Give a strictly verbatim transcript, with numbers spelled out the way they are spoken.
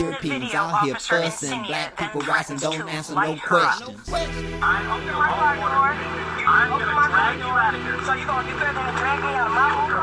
Europeans out here fussing, black people rising, don't answer no questions. I'm gonna drag you out of here. So you gonna get there, gonna drag me out of my home?